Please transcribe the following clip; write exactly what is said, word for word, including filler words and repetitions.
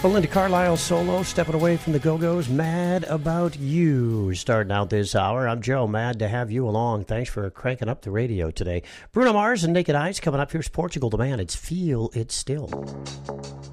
Linda Carlisle solo, stepping away from the Go-Go's, Mad About You. Starting out this hour, I'm Joe, mad to have you along. Thanks for cranking up the radio today. Bruno Mars and Naked Eyes coming up. Here's Portugal The Man. It's Feel It Still.